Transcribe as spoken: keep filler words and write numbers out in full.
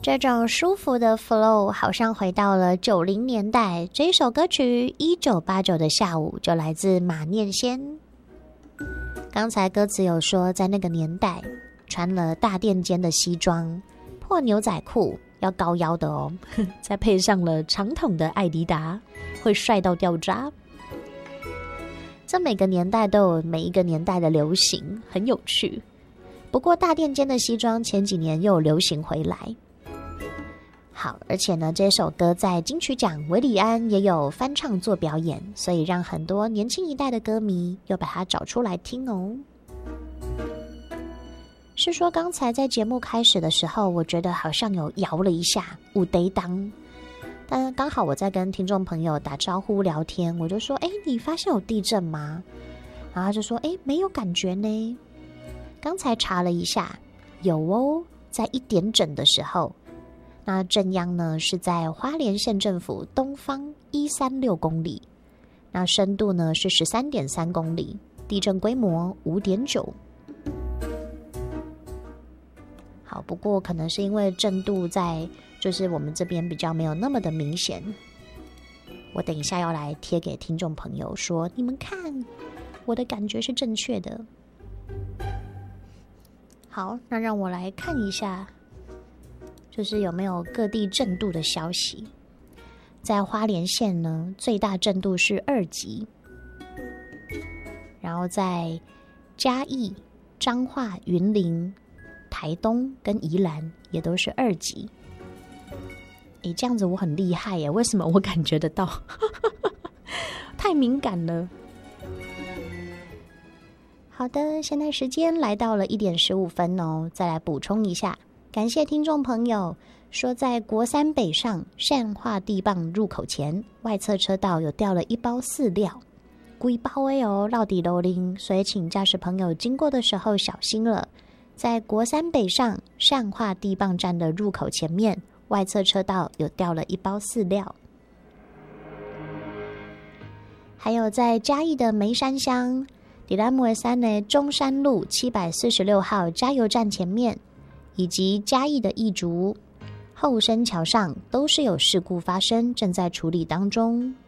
这种舒服的 flow 好像回到了九零年代。这一首歌曲一九八九的下午就来自马念先。刚才歌词有说，在那个年代穿了大垫肩的西装，破牛仔裤要高腰的哦，再配上了长筒的艾迪达，会帅到掉渣。这每个年代都有每一个年代的流行，很有趣。不过大垫肩的西装前几年又流行回来。好，而且呢，这首歌在金曲奖韦礼安也有翻唱做表演，所以让很多年轻一代的歌迷又把它找出来听哦。是说刚才在节目开始的时候，我觉得好像有摇了一下有得当，但刚好我在跟听众朋友打招呼聊天，我就说，哎，你发现有地震吗？然后他就说，哎，没有感觉呢。刚才查了一下，有哦，在一点整的时候，那震央呢是在花莲县政府东方一三六公里，那深度呢是十三点三公里，地震规模五点九。好，不过可能是因为震度在就是我们这边比较没有那么的明显，我等一下要来贴给听众朋友说，你们看我的感觉是正确的。好，那让我来看一下就是有没有各地震度的消息。在花莲县呢，最大震度是二级，然后在嘉义、彰化、云林、台东跟宜兰也都是二级。诶，这样子我很厉害耶，为什么我感觉得到？太敏感了。好的，现在时间来到了一点十五分哦，再来补充一下，感谢听众朋友说，在国三北上善化地磅入口前，外侧车道有掉了一包饲料，规包的哦，落地楼林，所以请驾驶朋友经过的时候小心了。在国三北上善化地磅站的入口前面，外侧车道有掉了一包饲料。还有在嘉义的梅山乡迪拉木尔山的中山路七百四十六号加油站前面，以及嘉义的义竹后生桥上都是有事故发生，正在处理当中。